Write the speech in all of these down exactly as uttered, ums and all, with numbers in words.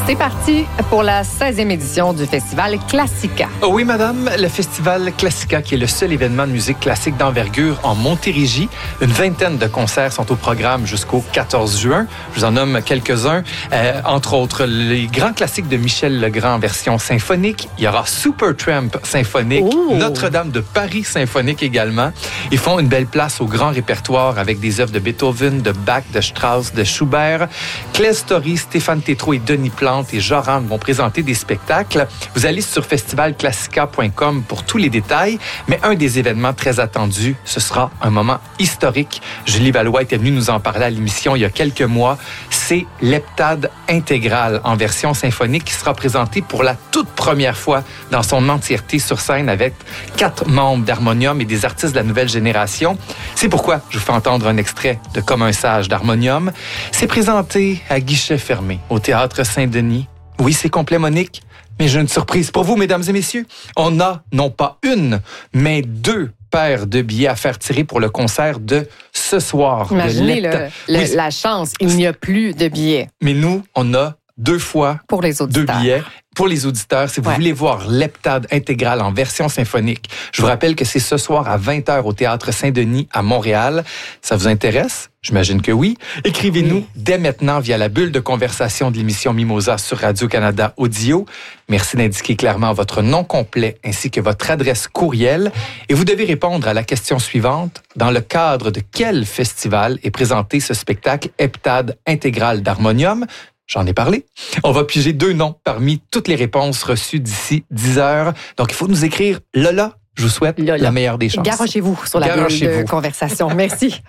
C'est parti pour la seizième édition du Festival Classica. Oh oui, madame, le Festival Classica, qui est le seul événement de musique classique d'envergure en Montérégie. Une vingtaine de concerts sont au programme jusqu'au quatorze juin. Je vous en nomme quelques-uns. Euh, entre autres, les grands classiques de Michel Legrand en version symphonique. Il y aura Supertramp symphonique, Ooh. Notre-Dame de Paris symphonique également. Ils font une belle place au grand répertoire avec des œuvres de Beethoven, de Bach, de Strauss, de Schubert. Claire Story, Stéphane Tétrault et Denis Plante et Joran vont présenter des spectacles. Vous allez sur festival classica point com pour tous les détails, mais un des événements très attendus, ce sera un moment historique. Julie Valois était venue nous en parler à l'émission il y a quelques mois. C'est l'heptade intégrale en version symphonique qui sera présentée pour la toute première fois dans son entièreté sur scène avec quatre membres d'Harmonium et des artistes de la nouvelle génération. C'est pourquoi je vous fais entendre un extrait de Comme un sage d'Harmonium. C'est présenté à guichet fermé au Théâtre Saint-Denis. Oui, c'est complet, Monique, mais j'ai une surprise pour vous, mesdames et messieurs. On a non pas une, mais deux paires de billets à faire tirer pour le concert de ce soir. Imaginez le, le, oui. la chance, il n'y a plus de billets. Mais nous, on a deux fois pour les auditeurs. Deux billets. Pour les auditeurs, si vous ouais. voulez voir l'heptade intégrale en version symphonique, je vous rappelle que c'est ce soir à vingt heures au Théâtre Saint-Denis à Montréal. Ça vous intéresse? J'imagine que oui. Écrivez-nous oui. dès maintenant via la bulle de conversation de l'émission Mimosa sur Radio-Canada Audio. Merci d'indiquer clairement votre nom complet ainsi que votre adresse courriel. Et vous devez répondre à la question suivante. Dans le cadre de quel festival est présenté ce spectacle heptade intégrale d'Harmonium? J'en ai parlé. On va piger deux noms parmi toutes les réponses reçues d'ici dix heures. Donc, il faut nous écrire Lola. Je vous souhaite Lola. La meilleure des chances. Garochez-vous sur la bulle de conversation. Merci.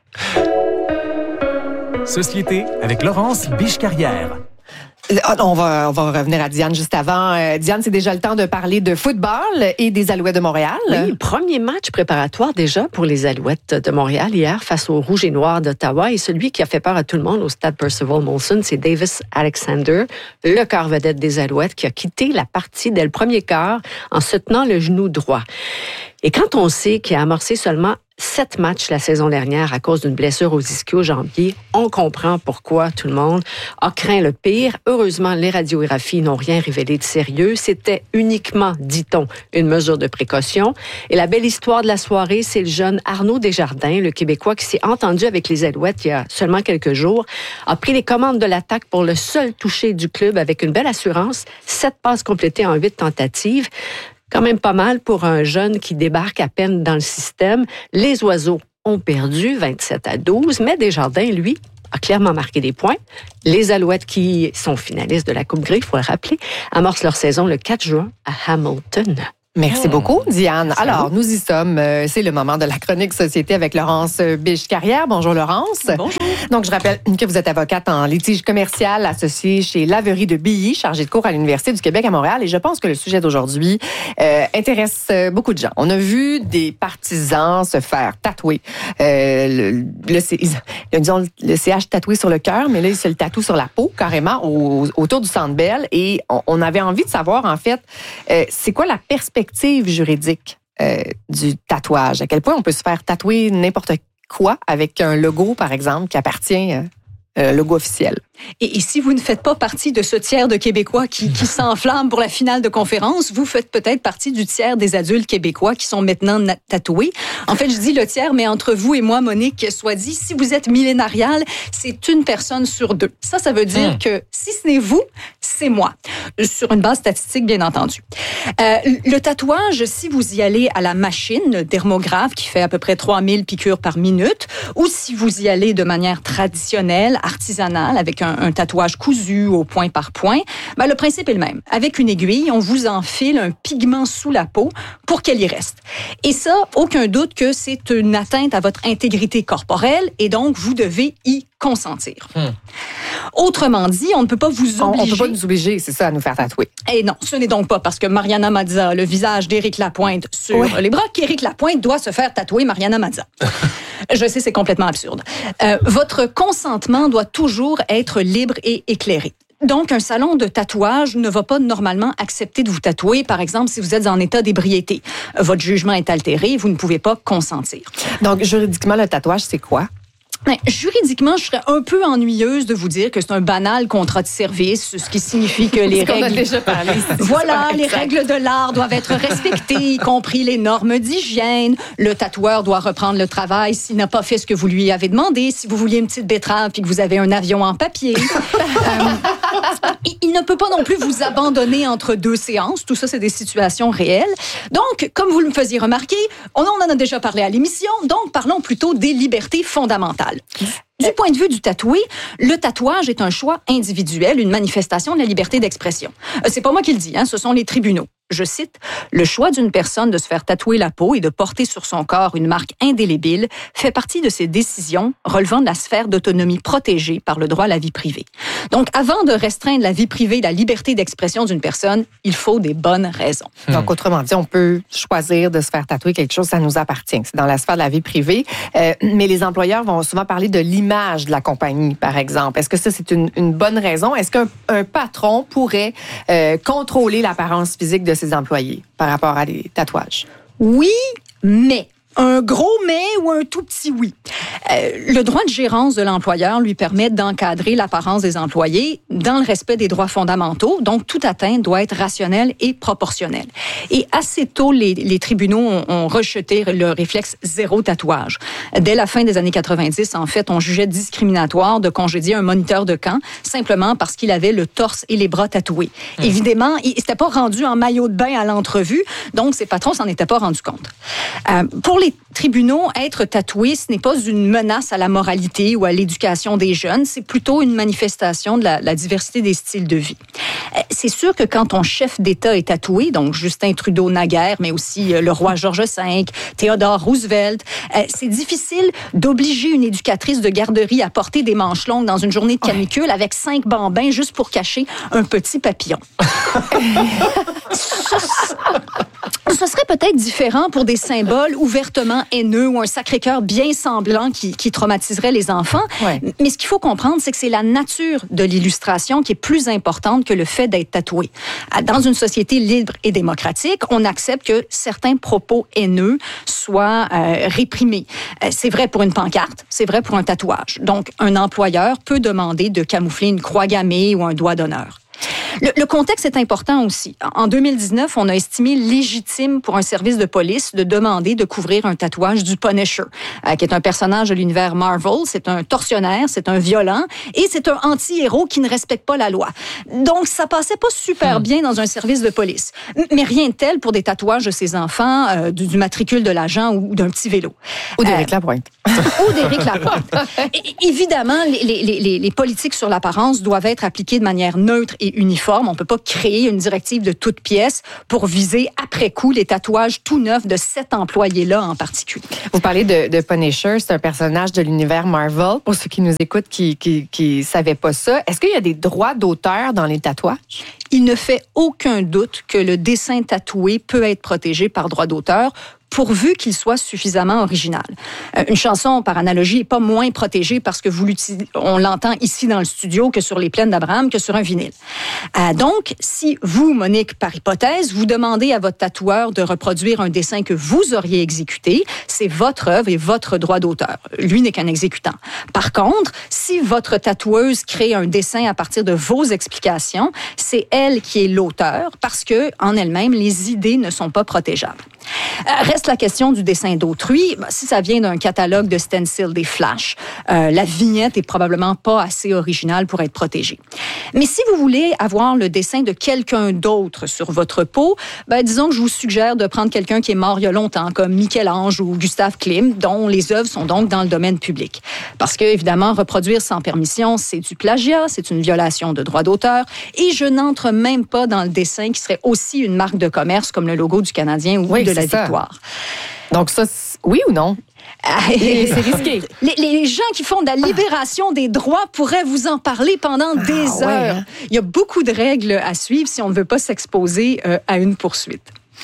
Société avec Laurence Biche-Carrière. On va, on va revenir à Diane juste avant. Euh, Diane, c'est déjà le temps de parler de football et des Alouettes de Montréal. Oui, premier match préparatoire déjà pour les Alouettes de Montréal hier face aux Rouges et Noirs d'Ottawa. Et celui qui a fait peur à tout le monde au stade Percival Molson, c'est Davis Alexander, le quart vedette des Alouettes, qui a quitté la partie dès le premier quart en se tenant le genou droit. Et quand on sait qu'il a amorcé seulement sept matchs la saison dernière à cause d'une blessure aux ischio-jambiers, on comprend pourquoi tout le monde a craint le pire. Heureusement, les radiographies n'ont rien révélé de sérieux. C'était uniquement, dit-on, une mesure de précaution. Et la belle histoire de la soirée, c'est le jeune Arnaud Desjardins, le Québécois qui s'est entendu avec les Alouettes il y a seulement quelques jours, a pris les commandes de l'attaque pour le seul touché du club avec une belle assurance, sept passes complétées en huit tentatives. Quand même pas mal pour un jeune qui débarque à peine dans le système. Les Oiseaux ont perdu vingt-sept à douze, mais Desjardins, lui, a clairement marqué des points. Les Alouettes, qui sont finalistes de la Coupe Grey, il faut le rappeler, amorcent leur saison le quatre juin à Hamilton. Merci beaucoup, Diane. Alors, nous y sommes. C'est le moment de la chronique Société avec Laurence Biche-Carrière. Bonjour, Laurence. Bonjour. Donc, je rappelle que vous êtes avocate en litige commercial associée chez Laverie de Billy, chargée de cours à l'Université du Québec à Montréal. Et je pense que le sujet d'aujourd'hui euh, intéresse beaucoup de gens. On a vu des partisans se faire tatouer. Euh, le, le, C, disons, le C H tatoué sur le cœur, mais là, il se le tatoue sur la peau, carrément, au, autour du Centre Bell. Et on, on avait envie de savoir, en fait, euh, c'est quoi la perspective juridique euh, du tatouage? À quel point on peut se faire tatouer n'importe quoi avec un logo, par exemple, qui appartient à euh, un logo officiel? Et, et si vous ne faites pas partie de ce tiers de Québécois qui, qui s'enflamme pour la finale de conférence, vous faites peut-être partie du tiers des adultes québécois qui sont maintenant na- tatoués. En fait, je dis le tiers, mais entre vous et moi, Monique, soit dit, si vous êtes millénarial, c'est une personne sur deux. Ça, ça veut dire mmh. que si ce n'est vous, c'est moi. Sur une base statistique, bien entendu. Euh, le tatouage, si vous y allez à la machine dermographe qui fait à peu près trois mille piqûres par minute, ou si vous y allez de manière traditionnelle, artisanale, avec un, un tatouage cousu au point par point, ben, le principe est le même. Avec une aiguille, on vous enfile un pigment sous la peau pour qu'elle y reste. Et ça, aucun doute que c'est une atteinte à votre intégrité corporelle et donc vous devez y consentir. Hmm. Autrement dit, on ne peut pas vous obliger... On ne peut pas nous obliger, c'est ça, à nous faire tatouer. Et non, ce n'est donc pas parce que Mariana Mazza a le visage d'Éric Lapointe sur oui. les bras qu'Éric Lapointe doit se faire tatouer Mariana Mazza. Je sais, c'est complètement absurde. Euh, votre consentement doit toujours être libre et éclairé. Donc, un salon de tatouage ne va pas normalement accepter de vous tatouer, par exemple, si vous êtes en état d'ébriété. Votre jugement est altéré, vous ne pouvez pas consentir. Donc, juridiquement, le tatouage, c'est quoi? Ben, juridiquement, je serais un peu ennuyeuse de vous dire que c'est un banal contrat de service, ce qui signifie que les Ce qu'on règles... a déjà parlé. Voilà, ça, les règles de l'art doivent être respectées, y compris les normes d'hygiène. Le tatoueur doit reprendre le travail s'il n'a pas fait ce que vous lui avez demandé. Si vous vouliez une petite betterave puis que vous avez un avion en papier. euh, il, il ne peut pas non plus vous abandonner entre deux séances. Tout ça, c'est des situations réelles. Donc, comme vous le faisiez remarquer, on en a déjà parlé à l'émission, donc parlons plutôt des libertés fondamentales. Du point de vue du tatoué, le tatouage est un choix individuel, une manifestation de la liberté d'expression. C'est pas moi qui le dis, hein, ce sont les tribunaux. Je cite, « Le choix d'une personne de se faire tatouer la peau et de porter sur son corps une marque indélébile fait partie de ses décisions relevant de la sphère d'autonomie protégée par le droit à la vie privée. » Donc, avant de restreindre la vie privée, la liberté d'expression d'une personne, il faut des bonnes raisons. Donc, autrement dit, on peut choisir de se faire tatouer quelque chose, ça nous appartient. C'est dans la sphère de la vie privée. Euh, mais les employeurs vont souvent parler de l'image de la compagnie, par exemple. Est-ce que ça, c'est une, une bonne raison? Est-ce qu'un un patron pourrait euh, contrôler l'apparence physique de ses employés par rapport à des tatouages? Oui, mais... Un gros mais ou un tout petit oui. Euh, le droit de gérance de l'employeur lui permet d'encadrer l'apparence des employés dans le respect des droits fondamentaux. Donc, toute atteinte doit être rationnelle et proportionnelle. Et assez tôt, les, les tribunaux ont, ont rejeté le réflexe zéro tatouage. Dès la fin des années quatre-vingt-dix, en fait, on jugeait discriminatoire de congédier un moniteur de camp simplement parce qu'il avait le torse et les bras tatoués. Mmh. Évidemment, il s'était pas rendu en maillot de bain à l'entrevue, donc ses patrons s'en étaient pas rendus compte. Euh, pour les tribunaux, être tatoué, ce n'est pas une menace à la moralité ou à l'éducation des jeunes, c'est plutôt une manifestation de la, la diversité des styles de vie. C'est sûr que quand ton chef d'État est tatoué, donc Justin Trudeau naguère, mais aussi le roi George cinq, Theodore Roosevelt, c'est difficile d'obliger une éducatrice de garderie à porter des manches longues dans une journée de canicule avec cinq bambins juste pour cacher un petit papillon. Ce serait peut-être différent pour des symboles ouvertement haineux ou un Sacré-Cœur bien semblant qui, qui traumatiserait les enfants. Ouais. Mais ce qu'il faut comprendre, c'est que c'est la nature de l'illustration qui est plus importante que le fait d'être tatoué. Dans une société libre et démocratique, on accepte que certains propos haineux soient euh, réprimés. Euh, c'est vrai pour une pancarte, c'est vrai pour un tatouage. Donc, un employeur peut demander de camoufler une croix gammée ou un doigt d'honneur. Le, le contexte est important aussi. En deux mille dix-neuf, on a estimé légitime pour un service de police de demander de couvrir un tatouage du Punisher, euh, qui est un personnage de l'univers Marvel. C'est un tortionnaire, c'est un violent et c'est un anti-héros qui ne respecte pas la loi. Donc, ça passait pas super bien dans un service de police. Mais rien de tel pour des tatouages de ses enfants, euh, du, du matricule de l'agent ou d'un petit vélo. Ou d'Éric euh, Lapointe. Ou d'Éric Lapointe. Et, évidemment, les, les, les, les politiques sur l'apparence doivent être appliquées de manière neutre et uniforme. On ne peut pas créer une directive de toute pièce pour viser après coup les tatouages tout neufs de cet employé-là en particulier. Vous parlez de, de Punisher, c'est un personnage de l'univers Marvel. Pour ceux qui nous écoutent qui qui, qui savaient pas ça, est-ce qu'il y a des droits d'auteur dans les tatouages? Il ne fait aucun doute que le dessin tatoué peut être protégé par droit d'auteur, pourvu qu'il soit suffisamment original. Euh, une chanson, par analogie, n'est pas moins protégée parce que vous on l'entend ici dans le studio que sur les plaines d'Abraham, que sur un vinyle. Euh, donc, si vous, Monique, par hypothèse, vous demandez à votre tatoueur de reproduire un dessin que vous auriez exécuté, c'est votre œuvre et votre droit d'auteur. Lui n'est qu'un exécutant. Par contre, si votre tatoueuse crée un dessin à partir de vos explications, c'est elle qui est l'auteur parce que, en elle-même, les idées ne sont pas protégeables. Euh, reste la question du dessin d'autrui. Ben, si ça vient d'un catalogue de stencil des flashs, euh, la vignette est probablement pas assez originale pour être protégée. Mais si vous voulez avoir le dessin de quelqu'un d'autre sur votre peau, ben, disons que je vous suggère de prendre quelqu'un qui est mort il y a longtemps, comme Michel-Ange ou Gustave Klimt, dont les œuvres sont donc dans le domaine public. Parce que, évidemment, reproduire sans permission, c'est du plagiat, c'est une violation de droit d'auteur, et je n'entre même pas dans le dessin qui serait aussi une marque de commerce comme le logo du Canadien ou oui, de la ça. Victoire. Donc ça, oui ou non? C'est risqué. Les, les gens qui font de la libération des droits pourraient vous en parler pendant des ah, heures. Ouais. Il y a beaucoup de règles à suivre si on ne veut pas s'exposer euh, à une poursuite.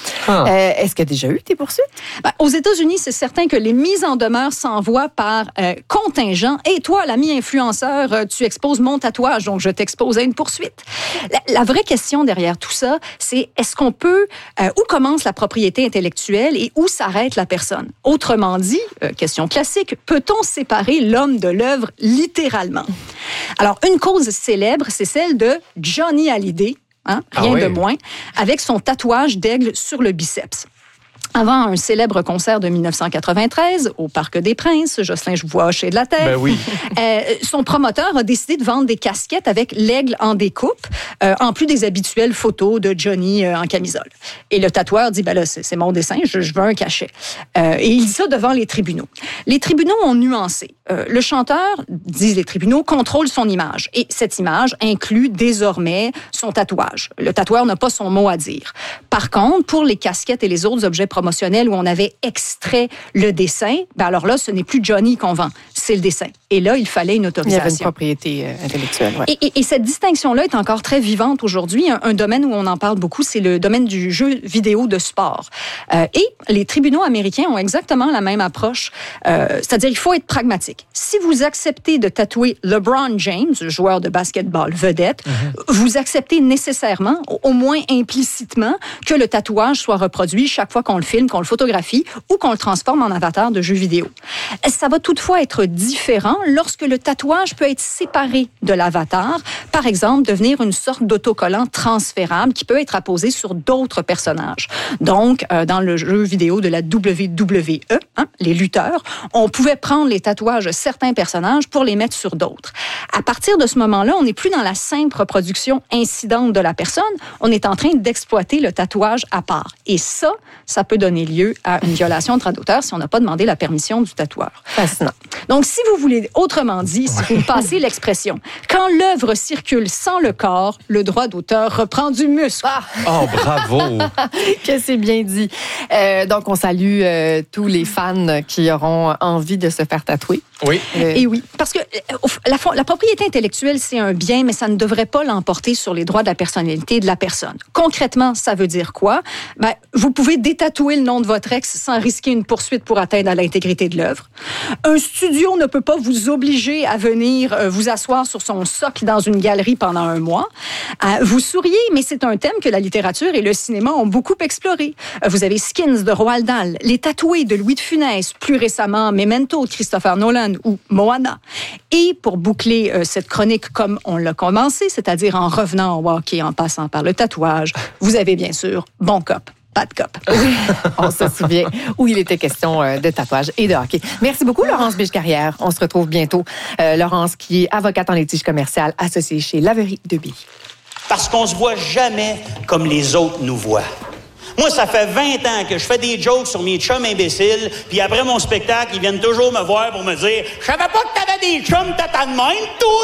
Ah. Euh, est-ce qu'il y a déjà eu des poursuites? Ben, aux États-Unis, c'est certain que les mises en demeure s'envoient par euh, contingent. Et toi, l'ami influenceur, euh, tu exposes mon tatouage, donc je t'expose à une poursuite. La, la vraie question derrière tout ça, c'est est-ce qu'on peut, euh, où commence la propriété intellectuelle et où s'arrête la personne? Autrement dit, euh, question classique, peut-on séparer l'homme de l'œuvre littéralement? Alors, une cause célèbre, c'est celle de Johnny Hallyday, hein, rien ah oui. de moins, avec son tatouage d'aigle sur le biceps. Avant un célèbre concert de dix-neuf cent quatre-vingt-treize au Parc des Princes, Jocelyn, je vous vois hocher de la tête. Ben oui. euh, son promoteur a décidé de vendre des casquettes avec l'aigle en découpe, euh, en plus des habituelles photos de Johnny euh, en camisole. Et le tatoueur dit, ben là, c'est, c'est mon dessin, je, je veux un cachet. Euh, et il dit ça devant les tribunaux. Les tribunaux ont nuancé. Euh, le chanteur, disent les tribunaux, contrôle son image. Et cette image inclut désormais son tatouage. Le tatoueur n'a pas son mot à dire. Par contre, pour les casquettes et les autres objets promotionnel où on avait extrait le dessin, ben alors là, ce n'est plus Johnny qu'on vend, c'est le dessin. Et là, il fallait une autorisation. Il y avait une propriété euh, intellectuelle. Ouais. Et, et, et cette distinction-là est encore très vivante aujourd'hui. Un, un domaine où on en parle beaucoup, c'est le domaine du jeu vidéo de sport. Euh, et les tribunaux américains ont exactement la même approche. Euh, c'est-à-dire, il faut être pragmatique. Si vous acceptez de tatouer LeBron James, joueur de basketball vedette, mm-hmm. vous acceptez nécessairement, au moins implicitement, que le tatouage soit reproduit chaque fois qu'on le filme, qu'on le photographie ou qu'on le transforme en avatar de jeu vidéo. Ça va toutefois être différent lorsque le tatouage peut être séparé de l'avatar, par exemple, devenir une sorte d'autocollant transférable qui peut être apposé sur d'autres personnages. Donc, euh, dans le jeu vidéo de la W W E, hein, les lutteurs, on pouvait prendre les tatouages de certains personnages pour les mettre sur d'autres. À partir de ce moment-là, on n'est plus dans la simple reproduction incidente de la personne, on est en train d'exploiter le tatouage à part. Et ça, ça peut donner lieu à une violation de droit d'auteur si on n'a pas demandé la permission du tatoueur. Fascinant. Donc, si vous voulez, autrement dit, si vous passez l'expression, quand l'œuvre circule sans le corps, le droit d'auteur reprend du muscle. Ah! Oh, bravo! Que c'est bien dit. Euh, donc, on salue euh, tous les fans qui auront envie de se faire tatouer. Oui. Euh, Et oui, parce que la, la propriété intellectuelle, c'est un bien, mais ça ne devrait pas l'emporter sur les droits de la personnalité de la personne. Concrètement, ça veut dire quoi? Ben, vous pouvez détatouer le nom de votre ex sans risquer une poursuite pour atteindre à l'intégrité de l'œuvre. Un studio ne peut pas vous obliger à venir euh, vous asseoir sur son socle dans une galerie pendant un mois. Euh, vous souriez, mais c'est un thème que la littérature et le cinéma ont beaucoup exploré. Euh, vous avez Skins de Roald Dahl, Les Tatoués de Louis de Funès, plus récemment Memento de Christopher Nolan ou Moana. Et pour boucler euh, cette chronique comme on l'a commencé, c'est-à-dire en revenant au hockey, en passant par le tatouage, vous avez bien sûr Bon Cop. Pas de cop. Oui, on se souvient où il était question de tatouage et de hockey. Merci beaucoup, Laurence Biche-Carrière. On se retrouve bientôt. Euh, Laurence, qui est avocate en litige commercial, associée chez Laverie de Billy. Parce qu'on se voit jamais comme les autres nous voient. Moi, ça fait vingt ans que je fais des jokes sur mes chums imbéciles, puis après mon spectacle, ils viennent toujours me voir pour me dire « Je savais pas que t'avais des chums tata de même, toi! »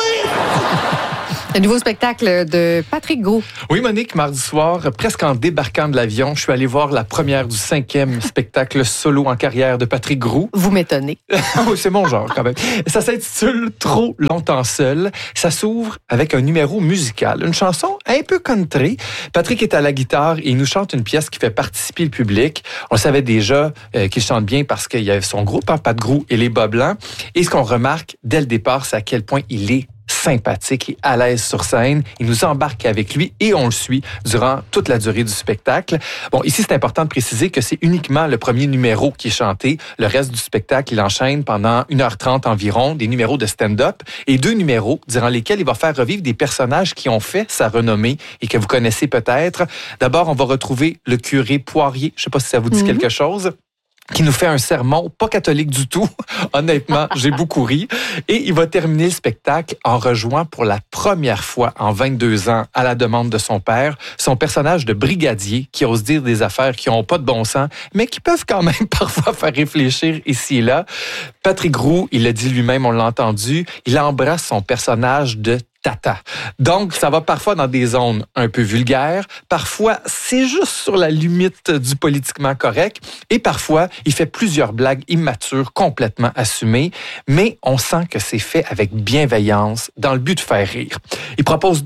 Le nouveau spectacle de Patrick Gros. Oui, Monique, mardi soir, presque en débarquant de l'avion, je suis allé voir la première du cinquième spectacle solo en carrière de Patrick Gros. Vous m'étonnez. Oui, c'est mon genre quand même. Ça s'intitule « Trop longtemps seul ». Ça s'ouvre avec un numéro musical, une chanson un peu country. Patrick est à la guitare et il nous chante une pièce qui fait participer le public. On savait déjà euh, qu'il chante bien parce qu'il y avait son groupe, hein, Pat Gros et les Bas Blancs. Et ce qu'on remarque dès le départ, c'est à quel point il est sympathique et à l'aise sur scène. Il nous embarque avec lui et on le suit durant toute la durée du spectacle. Bon, ici, c'est important de préciser que c'est uniquement le premier numéro qui est chanté. Le reste du spectacle, il enchaîne pendant une heure trente environ, des numéros de stand-up et deux numéros durant lesquels il va faire revivre des personnages qui ont fait sa renommée et que vous connaissez peut-être. D'abord, on va retrouver le curé Poirier. Je ne sais pas si ça vous dit mm-hmm. quelque chose. Qui nous fait un sermon pas catholique du tout. Honnêtement, j'ai beaucoup ri. Et il va terminer le spectacle en rejoignant pour la première fois en vingt-deux ans, à la demande de son père, son personnage de brigadier qui ose dire des affaires qui n'ont pas de bon sens, mais qui peuvent quand même parfois faire réfléchir ici et là. Patrick Gros, il l'a dit lui-même, on l'a entendu, il embrasse son personnage de tata. Donc, ça va parfois dans des zones un peu vulgaires. Parfois, c'est juste sur la limite du politiquement correct. Et parfois, il fait plusieurs blagues immatures, complètement assumées. Mais on sent que c'est fait avec bienveillance, dans le but de faire rire. Il propose donc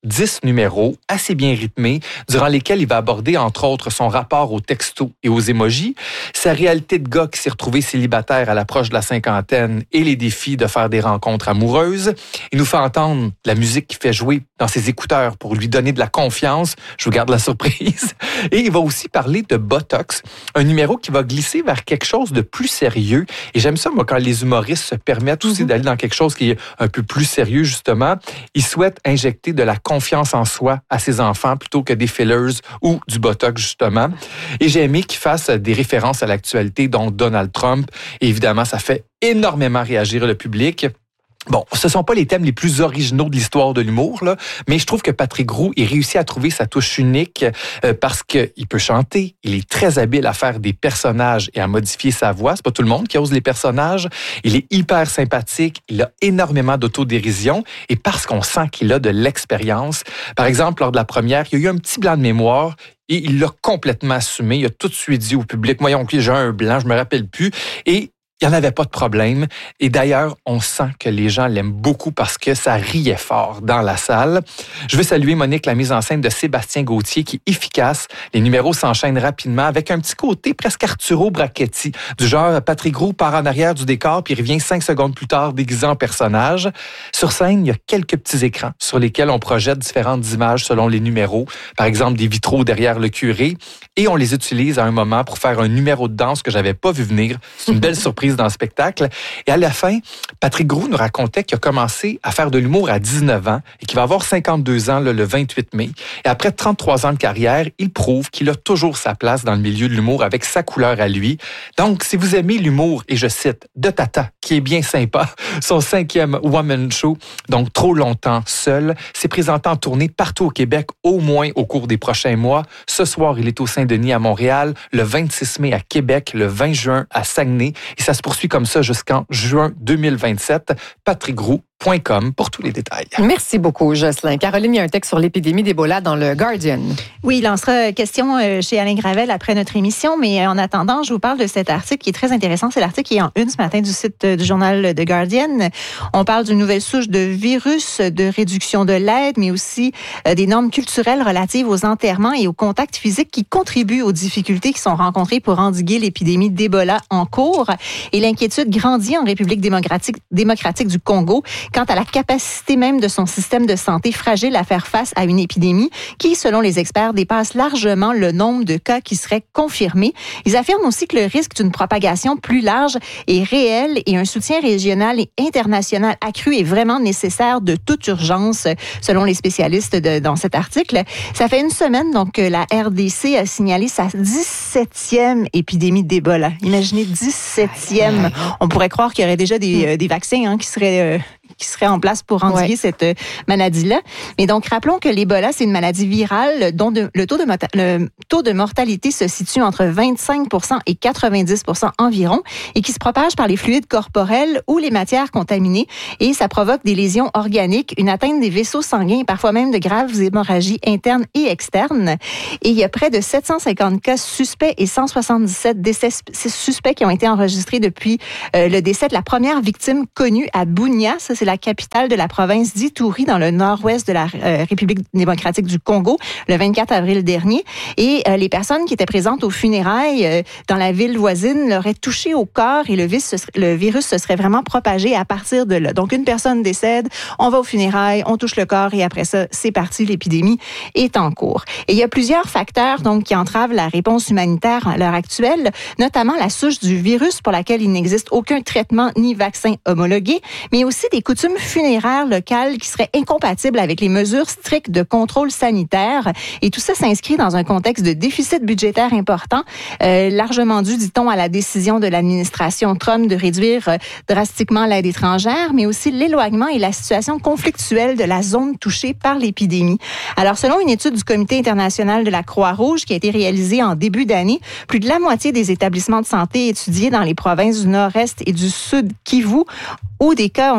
dix numéros assez bien rythmés, durant lesquels il va aborder, entre autres, son rapport aux textos et aux émojis, sa réalité de gars qui s'est retrouvé célibataire à l'approche de la cinquantaine et les défis de faire des rencontres amoureuses. Il nous fait entendre la musique qu'il fait jouer dans ses écouteurs pour lui donner de la confiance. Je vous garde la surprise. Et il va aussi parler de Botox, un numéro qui va glisser vers quelque chose de plus sérieux. Et j'aime ça, moi, quand les humoristes se permettent aussi mm-hmm. d'aller dans quelque chose qui est un peu plus sérieux, justement. Ils souhaitent injecter de la confiance en soi à ses enfants plutôt que des fillers ou du Botox, justement. Et j'ai aimé qu'ils fassent des références à l'actualité, dont Donald Trump. Et évidemment, ça fait énormément réagir le public. Bon, ce sont pas les thèmes les plus originaux de l'histoire de l'humour, là, mais je trouve que Patrick Roux a réussi à trouver sa touche unique euh, parce qu'il peut chanter, il est très habile à faire des personnages et à modifier sa voix. C'est pas tout le monde qui ose les personnages. Il est hyper sympathique, il a énormément d'autodérision et parce qu'on sent qu'il a de l'expérience. Par exemple, lors de la première, il y a eu un petit blanc de mémoire. Et il l'a complètement assumé. Il a tout de suite dit au public, voyons, OK, j'ai un blanc, je me rappelle plus. Et il n'y en avait pas de problème. Et d'ailleurs, on sent que les gens l'aiment beaucoup parce que ça riait fort dans la salle. Je veux saluer, Monique, la mise en scène de Sébastien Gauthier qui est efficace. Les numéros s'enchaînent rapidement avec un petit côté presque Arturo Brachetti. Du genre, Patrick Roux part en arrière du décor puis il revient cinq secondes plus tard déguisé en personnage. Sur scène, il y a quelques petits écrans sur lesquels on projette différentes images selon les numéros. Par exemple, des vitraux derrière le curé. Et on les utilise à un moment pour faire un numéro de danse que j'avais pas vu venir. C'est une belle surprise dans le spectacle. Et à la fin, Patrick Roux nous racontait qu'il a commencé à faire de l'humour à dix-neuf ans et qu'il va avoir cinquante-deux ans là, le vingt-huit mai. Et après trente-trois ans de carrière, il prouve qu'il a toujours sa place dans le milieu de l'humour avec sa couleur à lui. Donc, si vous aimez l'humour, et je cite, de Tata, qui est bien sympa, son cinquième Woman Show, donc Trop longtemps seul, s'est présenté en tournée partout au Québec, au moins au cours des prochains mois. Ce soir, il est au Saint-Denis à Montréal, le vingt-six mai à Québec, le vingt juin à Saguenay, et ça se poursuit comme ça jusqu'en juin deux mille vingt-sept. Patrick Roux point com pour tous les détails. Merci beaucoup, Jocelyn. Caroline, il y a un texte sur l'épidémie d'Ebola dans le Guardian. Oui, il en sera question chez Alain Gravel après notre émission, mais en attendant, je vous parle de cet article qui est très intéressant. C'est l'article qui est en une ce matin du site du journal The Guardian. On parle d'une nouvelle souche de virus, de réduction de l'aide, mais aussi des normes culturelles relatives aux enterrements et au contact physique qui contribuent aux difficultés qui sont rencontrées pour endiguer l'épidémie d'Ebola en cours. Et l'inquiétude grandit en République démocratique, démocratique du Congo quant à la capacité même de son système de santé fragile à faire face à une épidémie qui, selon les experts, dépasse largement le nombre de cas qui seraient confirmés. Ils affirment aussi que le risque d'une propagation plus large est réel et un soutien régional et international accru est vraiment nécessaire de toute urgence, selon les spécialistes de, dans cet article. Ça fait une semaine donc que la R D C a signalé sa dix-septième épidémie d'Ebola. Imaginez, dix-septième. On pourrait croire qu'il y aurait déjà des, des vaccins hein, qui seraient... Euh, qui serait en place pour endiguer ouais. cette euh, maladie-là. Mais donc, rappelons que l'Ebola, c'est une maladie virale dont de, le, taux de, le taux de mortalité se situe entre vingt-cinq pour cent et quatre-vingt-dix pour cent environ et qui se propage par les fluides corporels ou les matières contaminées et ça provoque des lésions organiques, une atteinte des vaisseaux sanguins et parfois même de graves hémorragies internes et externes. Et il y a près de sept cent cinquante cas suspects et cent soixante-dix-sept décès suspects qui ont été enregistrés depuis euh, le décès de la première victime connue à Bunia. Ça, c'est la capitale de la province d'Ituri, dans le nord-ouest de la euh, République démocratique du Congo, le vingt-quatre avril dernier. Et euh, les personnes qui étaient présentes aux funérailles euh, dans la ville voisine l'auraient touché au corps et le virus, se serait, le virus se serait vraiment propagé à partir de là. Donc, une personne décède, on va aux funérailles, on touche le corps et après ça, c'est parti, l'épidémie est en cours. Et il y a plusieurs facteurs donc qui entravent la réponse humanitaire à l'heure actuelle, notamment la souche du virus pour laquelle il n'existe aucun traitement ni vaccin homologué, mais aussi des coutumes funéraires locales qui seraient incompatibles avec les mesures strictes de contrôle sanitaire. Et tout ça s'inscrit dans un contexte de déficit budgétaire important, euh, largement dû, dit-on, à la décision de l'administration Trump de réduire euh, drastiquement l'aide étrangère, mais aussi l'éloignement et la situation conflictuelle de la zone touchée par l'épidémie. Alors, selon une étude du Comité international de la Croix-Rouge qui a été réalisée en début d'année, plus de la moitié des établissements de santé étudiés dans les provinces du Nord-Est et du Sud Kivu où des cas ont été,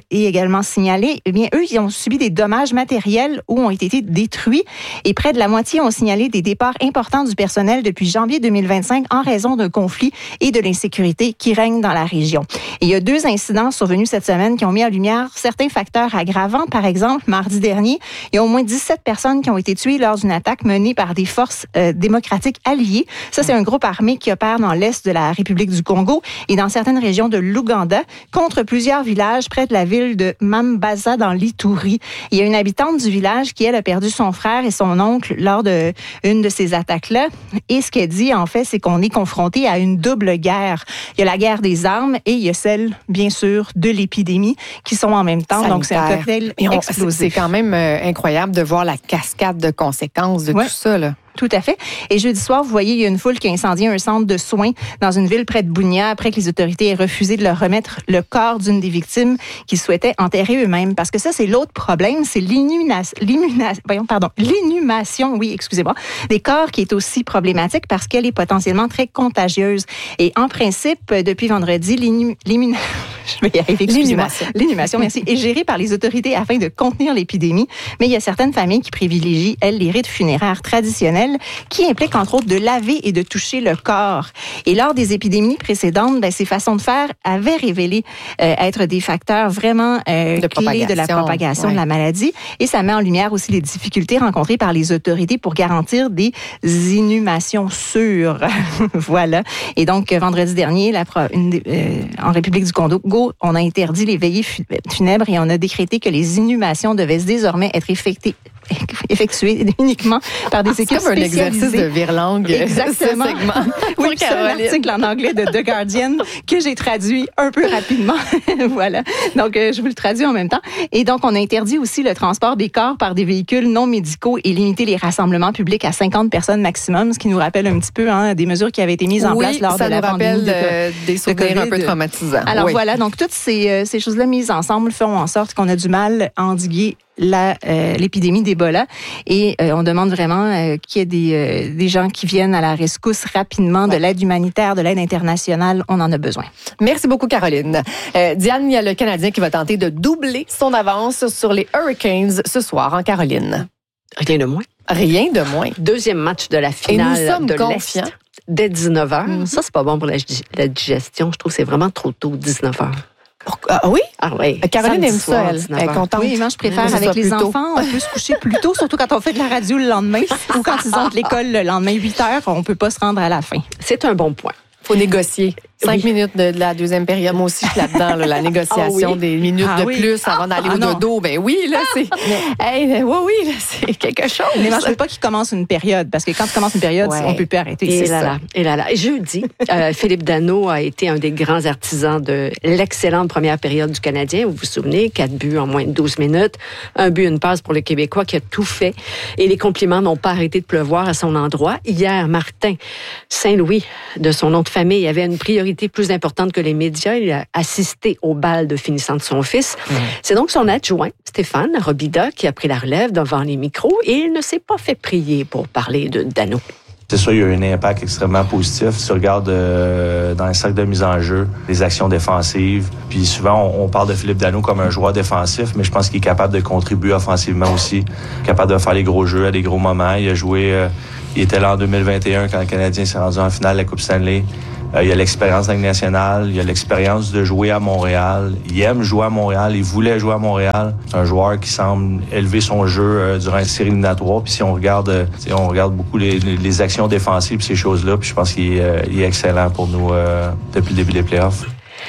est également signalé. Eh bien, eux, ils ont subi des dommages matériels ou ont été détruits et près de la moitié ont signalé des départs importants du personnel depuis janvier deux mille vingt-cinq en raison d'un conflit et de l'insécurité qui règne dans la région. Et il y a deux incidents survenus cette semaine qui ont mis en lumière certains facteurs aggravants. Par exemple, mardi dernier, il y a au moins dix-sept personnes qui ont été tuées lors d'une attaque menée par des forces euh, démocratiques alliées. Ça, c'est un groupe armé qui opère dans l'est de la République du Congo et dans certaines régions de l'Ouganda contre plusieurs villages près de la ville de Mambaza dans l'Ituri. Il y a une habitante du village qui, elle, a perdu son frère et son oncle lors de une de ces attaques-là. Et ce qu'elle dit, en fait, c'est qu'on est confronté à une double guerre. Il y a la guerre des armes et il y a celle, bien sûr, de l'épidémie qui sont en même temps. Sanitaire. Donc, c'est un cocktail explosif. C'est quand même euh, incroyable de voir la cascade de conséquences de ouais. tout ça, là. Tout à fait. Et jeudi soir, vous voyez, il y a une foule qui a incendié un centre de soins dans une ville près de Bunia après que les autorités aient refusé de leur remettre le corps d'une des victimes qu'ils souhaitaient enterrer eux-mêmes. Parce que ça, c'est l'autre problème, c'est l'inhumation, voyons, pardon, l'inhumation, oui, excusez-moi, des corps qui est aussi problématique parce qu'elle est potentiellement très contagieuse. Et en principe, depuis vendredi, l'inhumation, je vais y arriver, excusez-moi. L'inhumation. L'inhumation, merci, est gérée par les autorités afin de contenir l'épidémie. Mais il y a certaines familles qui privilégient, elles, les rites funéraires traditionnels qui implique entre autres de laver et de toucher le corps. Et lors des épidémies précédentes, ben, ces façons de faire avaient révélé euh, être des facteurs vraiment euh, de clés de la propagation ouais. de la maladie. Et ça met en lumière aussi les difficultés rencontrées par les autorités pour garantir des inhumations sûres. Voilà. Et donc, vendredi dernier, la, une, euh, en République du Congo, on a interdit les veillées funèbres et on a décrété que les inhumations devaient désormais être effectuées effectué uniquement par des équipes spécialisées. C'est comme un exercice de virlangue. Exactement. Oui, c'est un article en anglais de The Guardian que j'ai traduit un peu rapidement. Voilà. Donc, euh, je vous le traduis en même temps. Et donc, on a interdit aussi le transport des corps par des véhicules non médicaux et limité les rassemblements publics à cinquante personnes maximum, ce qui nous rappelle un petit peu hein, des mesures qui avaient été mises en oui, place lors de la pandémie. Oui, ça nous rappelle de, des souvenirs un peu traumatisants. Alors oui. voilà, donc toutes ces, euh, ces choses-là mises ensemble font en sorte qu'on a du mal à endiguer La, euh, l'épidémie d'Ebola et euh, on demande vraiment euh, qu'il y ait des, euh, des gens qui viennent à la rescousse rapidement, de l'aide humanitaire, de l'aide internationale, on en a besoin. Merci beaucoup Caroline. Euh, Diane, il y a le Canadien qui va tenter de doubler son avance sur les Hurricanes ce soir en Caroline. Rien de moins. Rien de moins. Deuxième match de la finale et nous sommes de confiants. l'Est dès dix-neuf heures. Mm-hmm. Ça, c'est pas bon pour la, la digestion. Je trouve que c'est vraiment trop tôt, dix-neuf heures. Ah oui? Ah oui. Caroline aime ça, elle. Elle est contente. Oui, moi, je préfère oui, avec les enfants. On peut se coucher plus tôt, surtout quand on fait de la radio le lendemain ou quand ils ont de l'école le lendemain, huit heures, on peut pas se rendre à la fin. C'est un bon point. Faut négocier. Cinq oui. minutes de, de la deuxième période. Moi aussi, je suis là-dedans, là, la négociation oh oui. des minutes ah de oui. plus avant d'aller ah, au non. dodo. Ben oui, là, c'est. hey, oui, oui, là, c'est quelque chose. Mais moi, je veux pas qu'il commence une période, parce que quand tu commences une période, ouais. on peut plus arrêter. Et c'est là, ça. Là, et là, là. Et jeudi, euh, Philippe Danault a été un des grands artisans de l'excellente première période du Canadien. Vous vous souvenez, quatre buts en moins de douze minutes, un but, une passe pour le Québécois qui a tout fait. Et les compliments n'ont pas arrêté de pleuvoir à son endroit. Hier, Martin Saint-Louis, de son nom de famille, avait une priorité plus importante que les médias. Il a assisté au bal de finissant de son fils. Mmh. C'est donc son adjoint, Stéphane Robida, qui a pris la relève devant les micros et il ne s'est pas fait prier pour parler de Danault. C'est sûr, il y a eu un impact extrêmement positif. Si tu regardes euh, dans les cercles de mise en jeu, les actions défensives, puis souvent, on, on parle de Philippe Danault comme un joueur défensif, mais je pense qu'il est capable de contribuer offensivement aussi, capable de faire les gros jeux à des gros moments. Il a joué, euh, il était là en deux mille vingt et un quand le Canadien s'est rendu en finale de la Coupe Stanley. Euh, il a l'expérience de la Ligue nationale, il a l'expérience de jouer à Montréal. Il aime jouer à Montréal, il voulait jouer à Montréal. C'est un joueur qui semble élever son jeu euh, durant une série éliminatoire. Puis si on regarde, euh, on regarde beaucoup les, les actions défensives, ces choses-là, puis je pense qu'il est, euh, il est excellent pour nous euh, depuis le début des playoffs.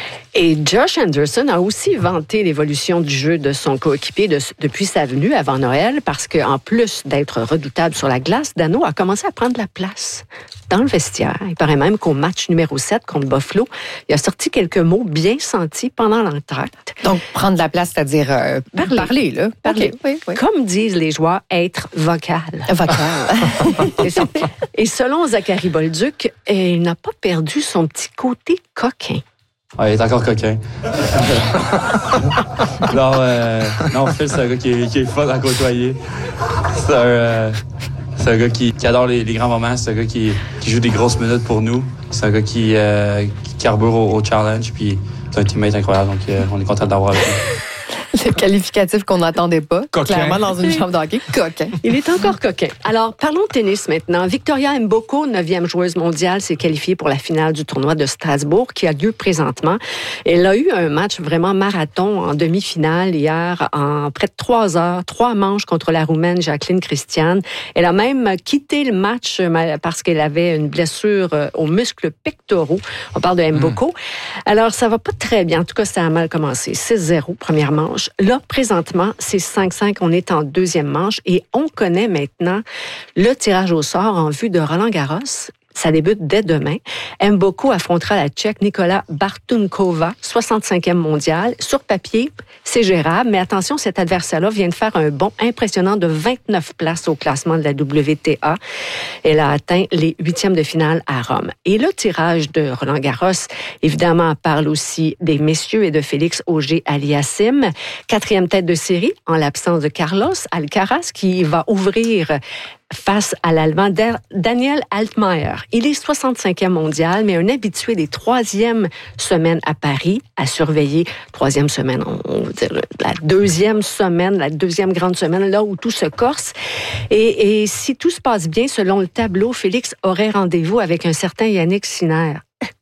Et Josh Anderson a aussi vanté l'évolution du jeu de son coéquipier de, depuis sa venue avant Noël, parce qu'en plus d'être redoutable sur la glace, Danault a commencé à prendre la place dans le vestiaire. Il paraît même qu'au match numéro sept contre Buffalo, il a sorti quelques mots bien sentis pendant l'entracte. Donc, prendre la place, c'est-à-dire euh, parler. parler, là. Parler. Okay. Oui, oui. Comme disent les joueurs, être vocal. Vocal. C'est ça. Et selon Zachary Bolduc, il n'a pas perdu son petit côté coquin. Ouais, il est encore coquin. non, euh, non, Phil, c'est un gars qui est, qui est fun à côtoyer. C'est un, euh, c'est un gars qui, qui adore les, les grands moments. C'est un gars qui, qui joue des grosses minutes pour nous. C'est un gars qui, euh, qui carbure au, au challenge. Puis c'est un teammate incroyable. Donc, euh, on est content d'avoir avec lui. C'est le qualificatif qu'on n'attendait pas. Coquin. Clairement, dans une chambre d'hockey, coquin. Il est encore coquin. Alors, parlons de tennis maintenant. Victoria Mboko, neuvième joueuse mondiale, s'est qualifiée pour la finale du tournoi de Strasbourg qui a lieu présentement. Elle a eu un match vraiment marathon en demi-finale hier en près de trois heures, trois manches contre la Roumaine Jacqueline Christian. Elle a même quitté le match parce qu'elle avait une blessure aux muscles pectoraux. On parle de Mboko. Mmh. Alors, ça va pas très bien. En tout cas, ça a mal commencé. six zéro, première manche. Là, présentement, c'est cinq cinq. On est en deuxième manche et on connaît maintenant le tirage au sort en vue de Roland-Garros. Ça débute dès demain. Mboko affrontera la Tchèque Nicola Bartunkova, soixante-cinquième mondiale. Sur papier, c'est gérable, mais attention, cet adversaire-là vient de faire un bond impressionnant de vingt-neuf places au classement de la W T A. Elle a atteint les huitièmes de finale à Rome. Et le tirage de Roland-Garros, évidemment, parle aussi des messieurs et de Félix Auger-Aliassime, quatrième tête de série, en l'absence de Carlos Alcaraz, qui va ouvrir face à l'Allemand Daniel Altmaier. Il est soixante-cinquième mondial, mais un habitué des troisièmes semaines à Paris, à surveiller. Troisième semaine, on va dire la deuxième semaine, la deuxième grande semaine, là où tout se corse. Et, et si tout se passe bien, selon le tableau, Félix aurait rendez-vous avec un certain Yannick Sinner.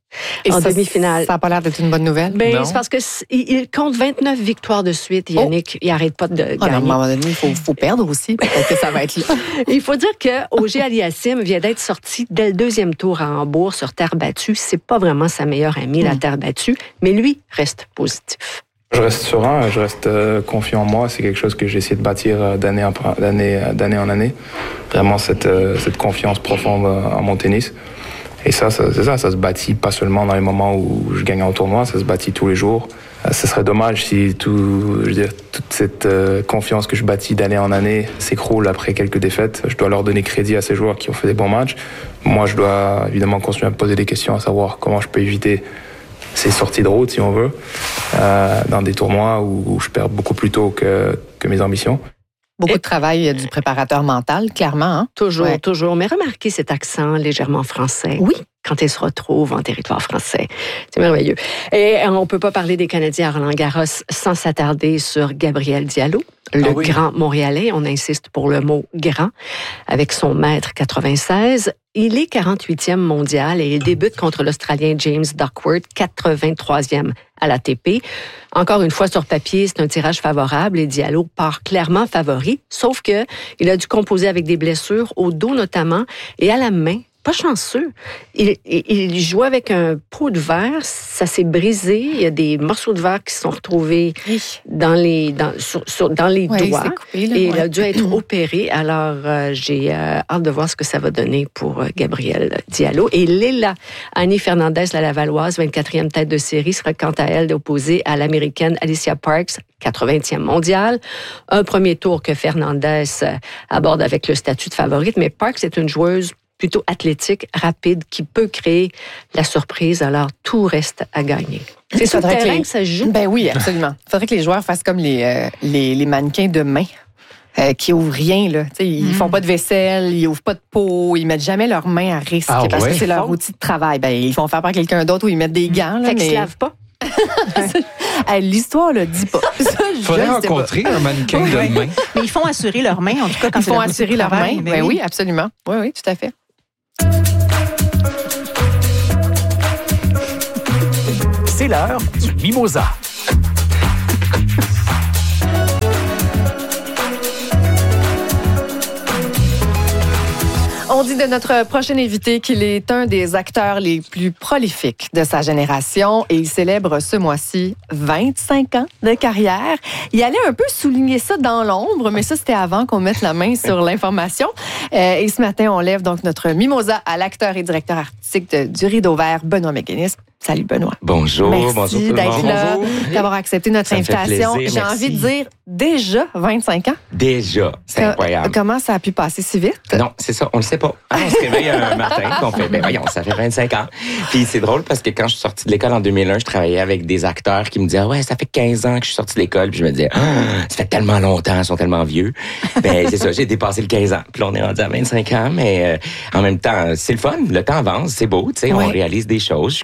Et en ça, demi-finale. Ça n'a pas l'air d'être une bonne nouvelle. Ben, c'est parce que il compte vingt-neuf victoires de suite, Yannick. Oh. Il n'arrête pas de gagner. Ah, à un moment donné, il faut, faut perdre aussi. Peut-être que ça va être là. Il faut dire que Auger-Aliassime vient d'être sorti dès le deuxième tour à Hambourg sur terre battue. C'est pas vraiment sa meilleure amie, mm. la terre battue, mais lui reste positif. Je reste serein, je reste euh, confiant en moi. C'est quelque chose que j'ai essayé de bâtir d'année, après, d'année, d'année en année. Vraiment cette, euh, cette confiance profonde en mon tennis. Et ça, ça, c'est ça, ça se bâtit pas seulement dans les moments où je gagne en tournoi, ça se bâtit tous les jours. Euh, ce serait dommage si tout, je veux dire, toute cette euh, confiance que je bâtis d'année en année s'écroule après quelques défaites. Je dois leur donner crédit à ces joueurs qui ont fait des bons matchs. Moi, je dois évidemment continuer à me poser des questions, à savoir comment je peux éviter ces sorties de route, si on veut, euh, dans des tournois où, où je perds beaucoup plus tôt que, que mes ambitions. Beaucoup de travail du préparateur mental, clairement. Hein? Toujours, ouais. toujours. Mais remarquez cet accent légèrement français. Oui. Quand il se retrouve en territoire français. C'est merveilleux. Et on ne peut pas parler des Canadiens à Roland-Garros sans s'attarder sur Gabriel Diallo, le ah oui. grand Montréalais. On insiste pour le mot « grand » avec son mètre quatre-vingt-seize. Il est quarante-huitième mondial et il débute contre l'Australien James Duckworth, quatre-vingt-troisième à l'A T P. Encore une fois, sur papier, c'est un tirage favorable et Diallo part clairement favori, sauf que il a dû composer avec des blessures au dos notamment et à la main. Pas chanceux. Il, il, il jouait avec un pot de verre, ça s'est brisé. Il y a des morceaux de verre qui sont retrouvés oui. dans les, dans, sur, sur, dans les ouais, doigts. Coupé, là, et ouais. il a dû être opéré. Alors, euh, j'ai euh, hâte de voir ce que ça va donner pour euh, Gabriel Diallo. Et Léla Annie Fernandez, la Lavalloise, vingt-quatrième tête de série, sera quant à elle opposée à l'Américaine Alicia Parks, quatre-vingtième mondiale. Un premier tour que Fernandez aborde avec le statut de favorite, mais Parks est une joueuse plutôt athlétique, rapide, qui peut créer la surprise. Alors, tout reste à gagner. C'est sur le terrain que, les... que ça se joue? Ben oui, absolument. Il faudrait que les joueurs fassent comme les, euh, les, les mannequins de main. Euh, qui ouvrent rien, là. T'sais, ils mm. font pas de vaisselle, ils ouvrent pas de pot, ils metent jamais leurs mains à risque ah, parce ouais? que c'est leur outil de travail. Ben, ils font faire par quelqu'un d'autre ou ils mettent des gants. Là, fait mais... qu'ils se lavent pas. Hey, l'histoire le dit pas. Il faudrait rencontrer un mannequin de main. Mais ils font assurer leurs mains, en tout cas, quand ils font assurer leurs mains. Ben, ben oui, absolument. Oui, oui, tout à fait. C'est l'heure du Mimosa. On dit de notre prochain invité qu'il est un des acteurs les plus prolifiques de sa génération et il célèbre ce mois-ci vingt-cinq ans de carrière. Il allait un peu souligner ça dans l'ombre, mais ça, c'était avant qu'on mette la main sur l'information. Euh, et ce matin, on lève donc notre mimosa à l'acteur et directeur artistique de, du Rideau Vert, Benoît McGuinness. Salut Benoît. Bonjour, Merci bonjour tout le d'être monde. là, Bonjour. d'avoir accepté notre ça invitation. Plaisir, J'ai merci. envie de dire déjà vingt-cinq ans. Déjà, c'est incroyable. Comment ça a pu passer si vite? Non, c'est ça, on le sait pas. On se réveille un matin et on fait, ben voyons, ça fait vingt-cinq ans. Puis c'est drôle parce que quand je suis sortie de l'école en deux mille un, je travaillais avec des acteurs qui me disaient, ouais, ça fait quinze ans que je suis sortie de l'école. Puis je me disais, ah, ça fait tellement longtemps, ils sont tellement vieux. Ben c'est ça, j'ai dépassé le quinze ans. Puis là, on est rendu à vingt-cinq ans, mais euh, en même temps, c'est le fun. Le temps avance, c'est beau, tu sais, ouais. on réalise des choses. Je suis content de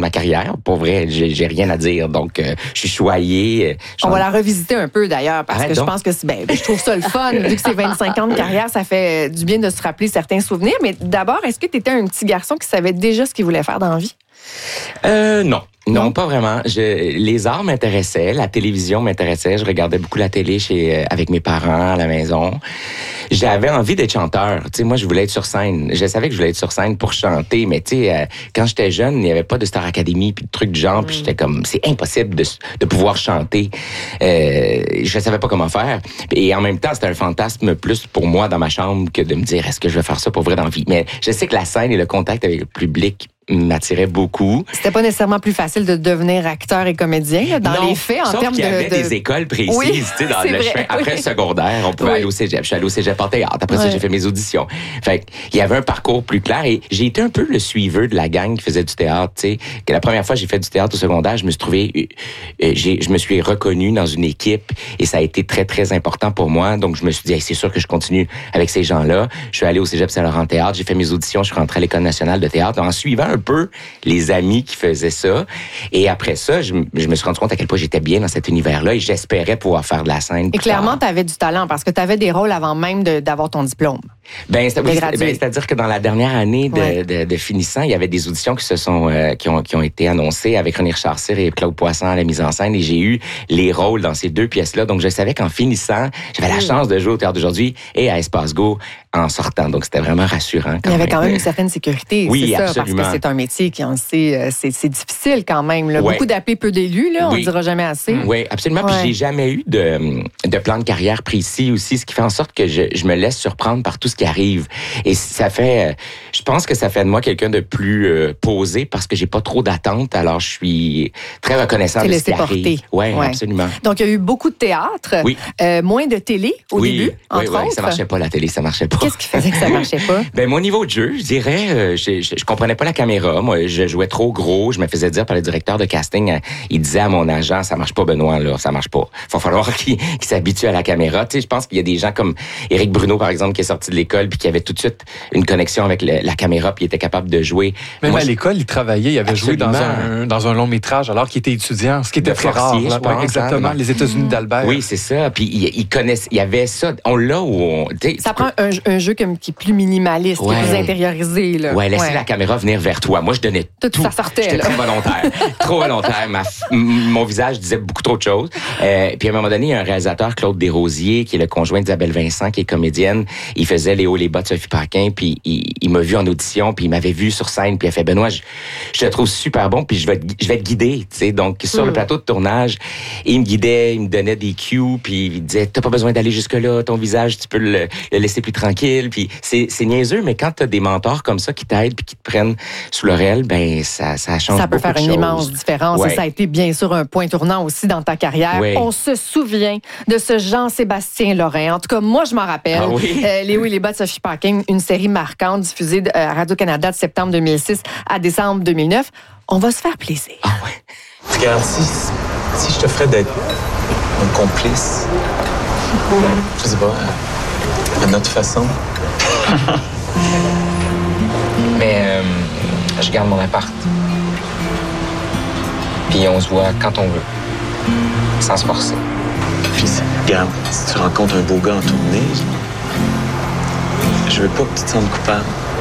ma carrière. Pour vrai, j'ai, j'ai rien à dire. Donc, euh, je suis choyé. On va la revisiter un peu, d'ailleurs, parce Arrête que donc. je pense que c'est, ben, je trouve ça le fun. Vu que c'est vingt-cinq ans de carrière, ça fait du bien de se rappeler certains souvenirs. Mais d'abord, est-ce que tu étais un petit garçon qui savait déjà ce qu'il voulait faire dans la vie? Euh, non. Non, non, pas vraiment. Je, les arts m'intéressaient, la télévision m'intéressait. Je regardais beaucoup la télé chez, avec mes parents à la maison. J'avais envie d'être chanteur. Tu sais, moi, je voulais être sur scène. Je savais que je voulais être sur scène pour chanter, mais tu sais, euh, quand j'étais jeune, il n'y avait pas de Star Academy puis de trucs du genre. Mm. Puis j'étais comme, c'est impossible de, de pouvoir chanter. Euh, je savais pas comment faire. Et en même temps, c'était un fantasme plus pour moi dans ma chambre que de me dire, est-ce que je vais faire ça pour vrai dans la vie? Mais je sais que la scène et le contact avec le public m'attirait beaucoup. C'était pas nécessairement plus facile de devenir acteur et comédien, là, dans non, les faits, en sauf termes de... qu'il y avait de... des écoles précises, oui, tu sais, dans le vrai, chemin. Après oui. le secondaire, on pouvait oui. aller au cégep. Je suis allé au cégep en théâtre. Après ouais. ça, j'ai fait mes auditions. Fait il y avait un parcours plus clair et j'ai été un peu le suiveur de la gang qui faisait du théâtre, tu sais. Que la première fois que j'ai fait du théâtre au secondaire, je me suis trouvé, euh, j'ai, je me suis reconnu dans une équipe et ça a été très, très important pour moi. Donc, je me suis dit, hey, c'est sûr que je continue avec ces gens-là. Je suis allé au cégep Saint-Laurent Théâtre. J'ai fait mes auditions. Je suis rentré à l'École nationale de théâtre en suivant un peu les amis qui faisaient ça. Et après ça, je, je me suis rendu compte à quel point j'étais bien dans cet univers-là et j'espérais pouvoir faire de la scène. Et clairement, tu avais du talent parce que tu avais des rôles avant même de, d'avoir ton diplôme. Ben, c'est, oui, ben, c'est-à-dire que dans la dernière année de, ouais. de, de finissant, il y avait des auditions qui se sont euh, qui ont qui ont été annoncées avec René Richard Cyr et Claude Poisson à la mise en scène et j'ai eu les rôles dans ces deux pièces-là. Donc je savais qu'en finissant, j'avais la chance de jouer au Théâtre d'aujourd'hui et à Espace Go en sortant. Donc c'était vraiment rassurant. Quand il y avait même. quand même une certaine sécurité. Oui, c'est ça, absolument. Parce que c'est un métier qui, on sait, c'est, c'est difficile quand même. Là. Ouais. Beaucoup d'appelés, peu d'élus. Là, on oui. ne dira jamais assez. Oui, absolument. Ouais. Puis j'ai jamais eu de, de plan de carrière précis aussi, ce qui fait en sorte que je, je me laisse surprendre par tout ce qui arrive. Et ça fait, je pense que ça fait de moi quelqu'un de plus euh, posé parce que j'ai pas trop d'attentes. Alors je suis très reconnaissant de ce qui arrive. Oui, ouais. absolument. Donc il y a eu beaucoup de théâtre, oui. euh, moins de télé au oui. début, entre oui, oui, autres. Ça marchait pas la télé, ça marchait pas. Qu'est-ce qui faisait que ça marchait pas? Ben mon niveau de jeu, je dirais, euh, je, je, je comprenais pas la caméra. Moi, je jouais trop gros. Je me faisais dire par le directeur de casting, euh, il disait à mon agent, ça marche pas, Benoît, là, ça marche pas. Il va falloir qu'il, qu'il s'habitue à la caméra. Tu sais, je pense qu'il y a des gens comme Éric Bruno, par exemple, qui est sorti de l'école puis qui avait tout de suite une connexion avec le, la caméra puis il était capable de jouer. Même Moi, à l'école, il travaillait, il avait absolument. joué dans un, dans un long métrage alors qu'il était étudiant, ce qui était de très forcier, rare. Je pense, ouais, exactement, hein, les États-Unis d'Albert. Oui, c'est ça. Puis il, il connaissait, il y avait ça. On l'a où on. Ça prend un, un jeu comme, qui est plus minimaliste, ouais. qui est plus intériorisé. Là. Ouais, laisser ouais. la caméra venir vers toi. Moi, je donnais tout. Tout ça sortait. J'étais là. très volontaire. trop volontaire. Ma, mon visage disait beaucoup trop de choses. Euh, puis à un moment donné, il y a un réalisateur, Claude Desrosiers, qui est le conjoint d'Isabelle Vincent, qui est comédienne. Il faisait Les hauts les bas de Sophie Paquin, puis il, il m'a vu en audition, puis il m'avait vu sur scène, puis il a fait Benoît, je, je te trouve super bon, puis je vais, je vais te guider, tu sais. Donc sur mm. le plateau de tournage, il me guidait, il me donnait des cues, puis il disait t'as pas besoin d'aller jusque là, ton visage, tu peux le, le laisser plus tranquille. Puis c'est, c'est niaiseux, mais quand t'as des mentors comme ça qui t'aident puis qui te prennent sous l'oreille, ben ça, ça change. Ça peut faire une choses. immense différence. Ouais. Et ça a été bien sûr un point tournant aussi dans ta carrière. Ouais. On se souvient de ce Jean-Sébastien Lorrain. En tout cas, moi, je m'en rappelle. Ah oui? euh, Les hauts et les bas de Sophie Paquin, une série marquante diffusée à Radio-Canada de septembre deux mille six à décembre deux mille neuf. On va se faire plaisir. Ah ouais. Regarde, si, si je t'offrais d'être un complice, je sais pas, à notre façon. Mais euh, je garde mon appart. Puis on se voit quand on veut, sans se forcer. Puis, regarde, si tu rencontres un beau gars en tournée, je veux pas que tu te sentes coupable.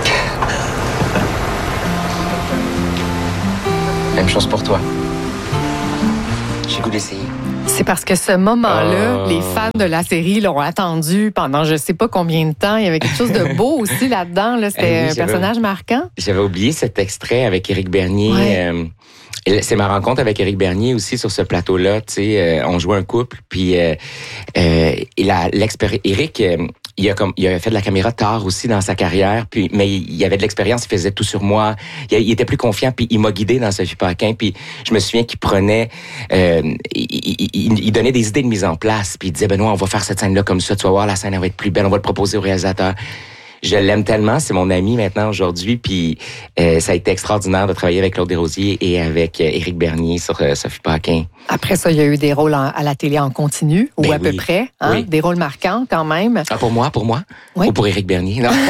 Même chose pour toi. J'ai le goût d'essayer. C'est parce que ce moment-là, Oh. les fans de la série l'ont attendu pendant je sais pas combien de temps. Il y avait quelque chose de beau aussi là-dedans. Là. C'était Eh oui, un j'avais- personnage marquant. J'avais oublié cet extrait avec Éric Bernier. Ouais. Euh, c'est ma rencontre avec Éric Bernier aussi sur ce plateau-là. Tu sais, euh, on jouait un couple, puis euh, euh, il a l'expérience. Éric, euh, il a comme, il a fait de la caméra tard aussi dans sa carrière, puis mais il avait de l'expérience, il faisait tout sur moi. Il, il était plus confiant, puis il m'a guidé dans Sophie Paquin. Puis je me souviens qu'il prenait, euh, il, il, il, il donnait des idées de mise en place, puis il disait Benoît, on va faire cette scène-là comme ça. Tu vas voir, la scène elle va être plus belle. On va le proposer au réalisateur. Je l'aime tellement, c'est mon ami maintenant aujourd'hui, puis euh, ça a été extraordinaire de travailler avec Claude Desrosiers et avec euh, Éric Bernier sur euh, Sophie Paquin. Après ça, il y a eu des rôles en- à la télé en continu, ou Ben à peu oui. près. Hein? Oui. Des rôles marquants quand même. Ah, pour moi, pour moi? Oui. Ou pour Éric Bernier? Non.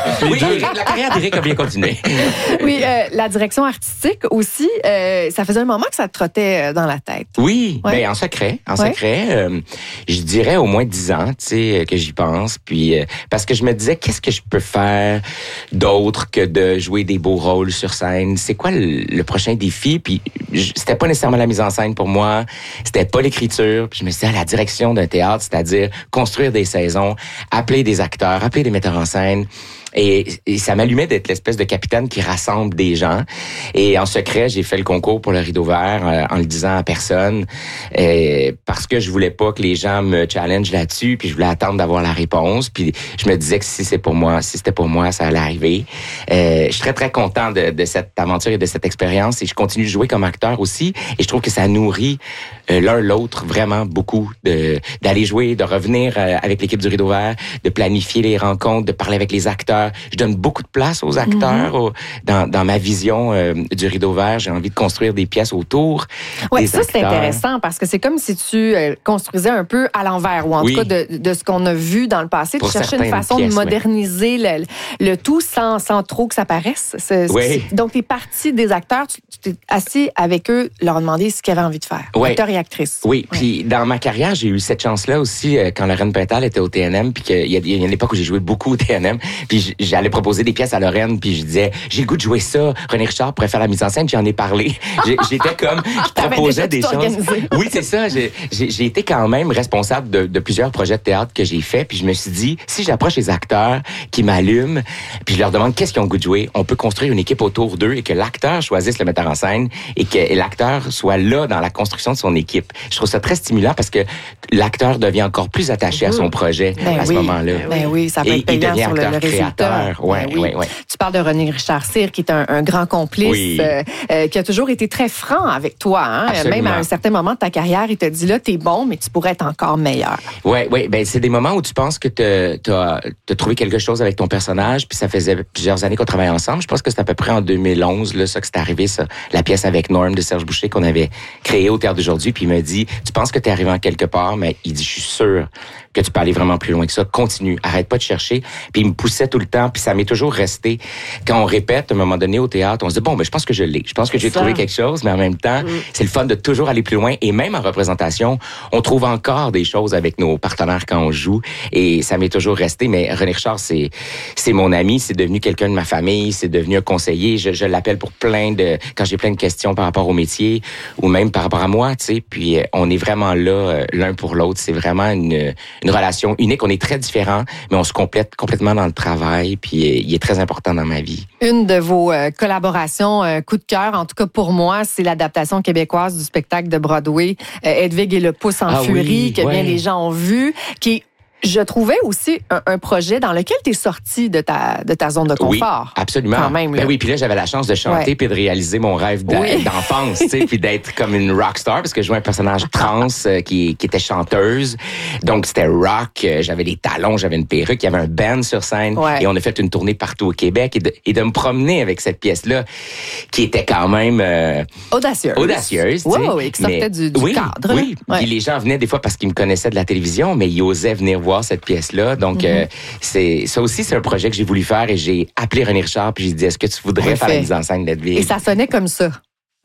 Oui, la carrière d'Éric a bien continué. Oui, euh, la direction artistique aussi, euh, ça faisait un moment que ça te trottait dans la tête. Oui, ouais. ben en secret, en ouais. secret. Euh, je dirais au moins dix ans, tu sais, que j'y pense. Puis euh, parce que je me disais, qu'est-ce que je peux faire d'autre que de jouer des beaux rôles sur scène? C'est quoi le, le prochain défi? Puis je, c'était pas nécessairement la mise en scène pour moi, c'était pas l'écriture. Puis je me disais, à la direction d'un théâtre, c'est-à-dire construire des saisons, appeler des acteurs, appeler des metteurs en scène. Et, et ça m'allumait d'être l'espèce de capitaine qui rassemble des gens. Et en secret, j'ai fait le concours pour le Rideau Vert euh, en le disant à personne euh, parce que je voulais pas que les gens me challengent là-dessus, puis je voulais attendre d'avoir la réponse. Puis je me disais que si c'est pour moi, si c'était pour moi, ça allait arriver. Euh, je suis très, très content de, de cette aventure et de cette expérience et je continue de jouer comme acteur aussi. Et je trouve que ça nourrit euh, l'un l'autre vraiment beaucoup de d'aller jouer, de revenir euh, avec l'équipe du Rideau Vert, de planifier les rencontres, de parler avec les acteurs. Je donne beaucoup de place aux acteurs. Mm-hmm. au, dans, dans ma vision euh, du Rideau Vert, j'ai envie de construire des pièces autour ouais, des ça, acteurs. C'est intéressant parce que c'est comme si tu euh, construisais un peu à l'envers, ou en oui. tout cas de, de ce qu'on a vu dans le passé. Pour tu cherchais une façon pièces, de moderniser oui. le, le tout sans, sans trop que ça paraisse. C'est, oui. c'est, donc, tu es parti des acteurs, tu, tu t'es assis avec eux, leur demander ce qu'ils avaient envie de faire. Oui. Acteurs et actrices. Oui, oui. Puis dans ma carrière, j'ai eu cette chance-là aussi euh, quand Lorraine Pintal était au T N M, puis qu'il y a, il y a une époque où j'ai joué beaucoup au T N M, puis j'allais proposer des pièces à Lorraine, puis je disais, j'ai le goût de jouer ça. René Richard pourrait faire la mise en scène, j'en ai parlé. J'ai, j'étais comme, je proposais des choses. Organisé. Oui, c'est ça. J'ai, j'ai, j'ai été quand même responsable de, de plusieurs projets de théâtre que j'ai faits, puis je me suis dit, si j'approche les acteurs qui m'allument, puis je leur demande qu'est-ce qu'ils ont le goût de jouer, on peut construire une équipe autour d'eux et que l'acteur choisisse le metteur en scène et que l'acteur soit là dans la construction de son équipe. Je trouve ça très stimulant parce que l'acteur devient encore plus attaché mmh. à son projet ben à oui. ce moment-là. Ben oui, ça peut et, être payant sur le, le résultat. Ouais, ben oui. ouais, ouais. Tu parles de René Richard Cyr, qui est un, un grand complice, oui. euh, euh, qui a toujours été très franc avec toi. Hein? Même à un certain moment de ta carrière, il te dit là, t'es bon, mais tu pourrais être encore meilleur. Oui, oui. Ben, c'est des moments où tu penses que tu as trouvé quelque chose avec ton personnage, puis ça faisait plusieurs années qu'on travaillait ensemble. Je pense que c'est à peu près en deux mille onze, là, ça que c'est arrivé, ça, la pièce avec Norm de Serge Boucher qu'on avait créée au Théâtre d'aujourd'hui. Puis il me dit, tu penses que tu es arrivé en quelque part, mais il dit, je suis sûr que tu peux aller vraiment plus loin que ça. Continue, arrête pas de chercher. Puis il me poussait tout le temps, puis ça m'est toujours resté. Quand on répète, à un moment donné au théâtre, on se dit, bon, ben, je pense que je l'ai. Je pense que j'ai ça. trouvé quelque chose, mais en même temps, mm. c'est le fun de toujours aller plus loin. Et même en représentation, on trouve encore des choses avec nos partenaires quand on joue. Et ça m'est toujours resté. Mais René Richard, c'est, c'est mon ami, c'est devenu quelqu'un de ma famille, c'est devenu un conseiller. Je, je l'appelle pour plein de, quand j'ai plein de questions par rapport au métier ou même par rapport à moi, tu sais. Puis on est vraiment là, euh, l'un pour l'autre. C'est vraiment une, une relation unique. On est très différents, mais on se complète complètement dans le travail. Puis euh, il est très important dans ma vie. Une de vos euh, collaborations, euh, coup de cœur, en tout cas pour moi, c'est l'adaptation québécoise du spectacle de Broadway, euh, Hedwig et le pouce en ah furie, oui, que ouais. bien les gens ont vu, qui est je trouvais aussi un, un projet dans lequel tu es sorti de ta, de ta zone de confort. Oui, absolument. Quand même, ben oui, puis là, j'avais la chance de chanter ouais. puis de réaliser mon rêve d'a- oui. d'enfance, tu sais, puis d'être comme une rockstar, parce que je jouais un personnage trans euh, qui, qui était chanteuse. Donc, c'était rock. Euh, j'avais des talons, j'avais une perruque, il y avait un band sur scène. Ouais. Et on a fait une tournée partout au Québec. Et de, et de me promener avec cette pièce-là, qui était quand même... Euh, audacieuse. Audacieuse, tu sais. Oui, oui, qui sortait mais, du, du oui, cadre. Oui, ouais. Puis les gens venaient des fois parce qu'ils me connaissaient de la télévision, mais ils osaient venir voir cette pièce-là. Donc, mm-hmm. euh, c'est ça aussi, c'est un projet que j'ai voulu faire et j'ai appelé René Richard puis j'ai dit, est-ce que tu voudrais faire la mise en scène d'Hedwig? Et ça sonnait comme ça.